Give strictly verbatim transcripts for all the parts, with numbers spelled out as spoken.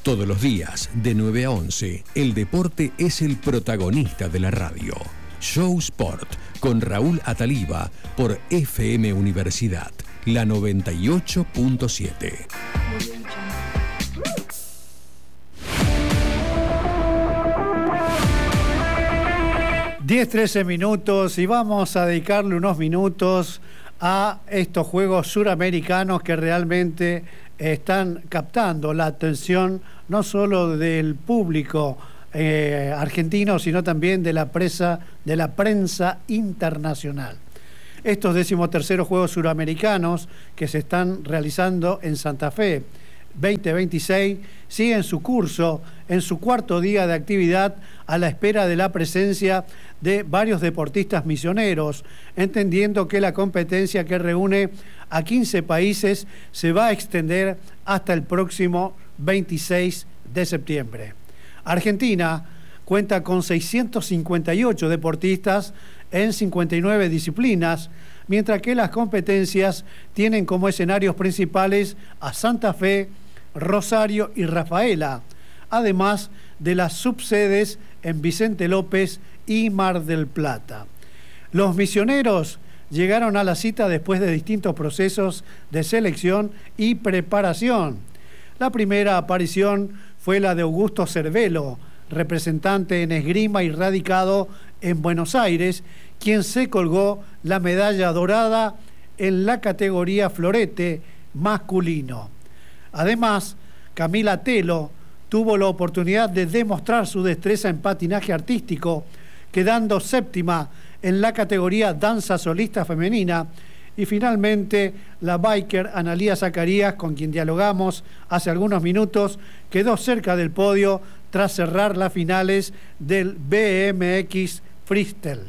Todos los días, de nueve a once, el deporte es el protagonista de la radio. Show Sport, con Raúl Ataliba, por F M Universidad, la noventa y ocho punto siete. diez, trece minutos y vamos a dedicarle unos minutos a estos juegos suramericanos que realmente están captando la atención no solo del público eh, argentino, sino también de la, presa, de la prensa internacional. Estos decimoterceros Juegos Suramericanos que se están realizando en Santa Fe veinte veintiséis siguen su curso en su cuarto día de actividad a la espera de la presencia de varios deportistas misioneros, entendiendo que la competencia que reúne a quince países se va a extender hasta el próximo veintiséis de septiembre. Argentina cuenta con seiscientos cincuenta y ocho deportistas en cincuenta y nueve disciplinas, mientras que las competencias tienen como escenarios principales a Santa Fe, Rosario y Rafaela, además de las subsedes en Vicente López y Mar del Plata. Los misioneros llegaron a la cita después de distintos procesos de selección y preparación. La primera aparición fue la de Augusto Cervelo, representante en esgrima y radicado en Buenos Aires, quien se colgó la medalla dorada en la categoría florete masculino. Además, Camila Telo tuvo la oportunidad de demostrar su destreza en patinaje artístico, quedando séptima en la categoría danza solista femenina. Y finalmente, la biker Analía Zacarías, con quien dialogamos hace algunos minutos, quedó cerca del podio tras cerrar las finales del B M X Freestyle.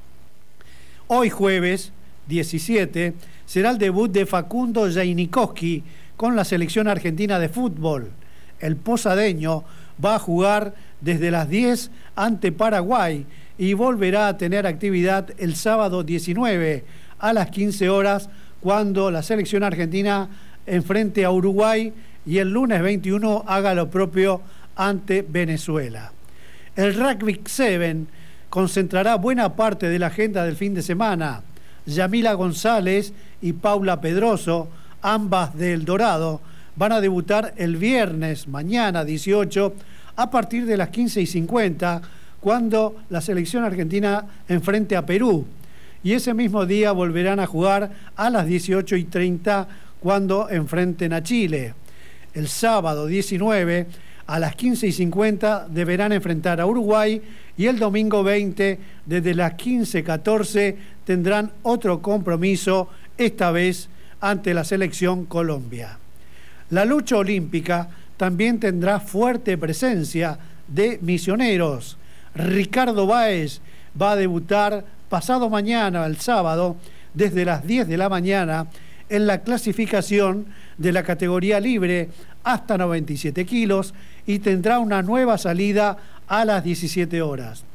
Hoy jueves diecisiete será el debut de Facundo Jainikowski con la selección argentina de fútbol. El posadeño va a jugar desde las diez ante Paraguay y volverá a tener actividad el sábado diecinueve a las quince horas, cuando la selección argentina enfrente a Uruguay y el lunes veintiuno haga lo propio ante Venezuela. El Rugby siete concentrará buena parte de la agenda del fin de semana. Yamila González y Paula Pedroso, ambas de El Dorado, van a debutar el viernes, mañana dieciocho, a partir de las quince y cincuenta, cuando la selección argentina enfrente a Perú. Y ese mismo día volverán a jugar a las dieciocho y treinta, cuando enfrenten a Chile. El sábado diecinueve, a las quince y cincuenta, deberán enfrentar a Uruguay, y el domingo veinte, desde las quince catorce, tendrán otro compromiso, esta vez ante la selección Colombia. La lucha olímpica también tendrá fuerte presencia de misioneros. Ricardo Báez va a debutar pasado mañana, el sábado, desde las diez de la mañana, en la clasificación de la categoría libre hasta noventa y siete kilos, y tendrá una nueva salida a las diecisiete horas.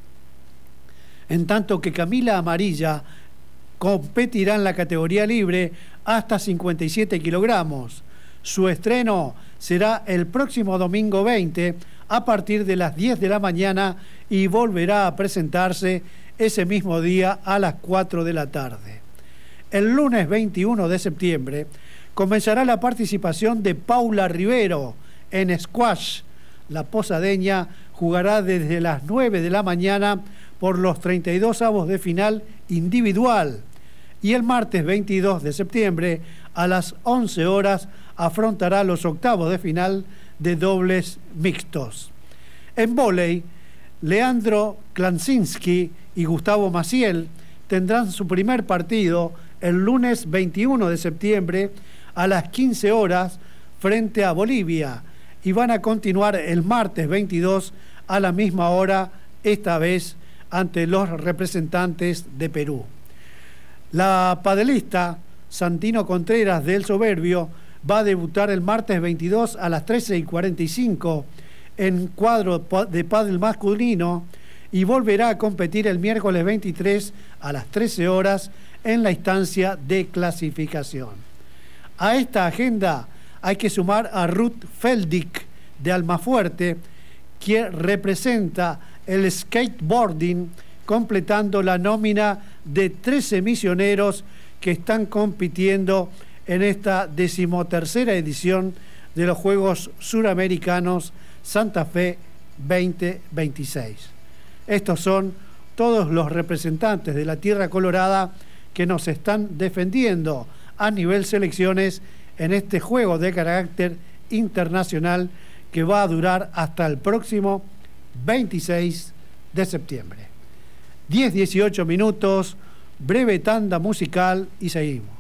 En tanto que Camila Amarilla competirá en la categoría libre hasta cincuenta y siete kilogramos. Su estreno será el próximo domingo veinte a partir de las diez de la mañana y volverá a presentarse ese mismo día a las cuatro de la tarde. El lunes veintiuno de septiembre comenzará la participación de Paula Rivero en squash. La posadeña jugará desde las nueve de la mañana por los treinta y dos avos de final individual, y el martes veintidós de septiembre a las once horas afrontará los octavos de final de dobles mixtos. En vóley, Leandro Klansinski y Gustavo Maciel tendrán su primer partido el lunes veintiuno de septiembre a las quince horas frente a Bolivia, y van a continuar el martes veintidós a la misma hora, esta vez ante los representantes de Perú. La padelista Santino Contreras del Soberbio va a debutar el martes veintidós a las trece y cuarenta y cinco en cuadro de pádel masculino, y volverá a competir el miércoles veintitrés a las trece horas en la instancia de clasificación. A esta agenda hay que sumar a Ruth Feldick, de Almafuerte, que representa el skateboarding, completando la nómina de trece misioneros que están compitiendo en esta decimotercera edición de los Juegos Suramericanos Santa Fe veinte veintiséis. Estos son todos los representantes de la Tierra Colorada que nos están defendiendo a nivel selecciones en este juego de carácter internacional que va a durar hasta el próximo veintiséis de septiembre. diez dieciocho minutos, breve tanda musical y seguimos.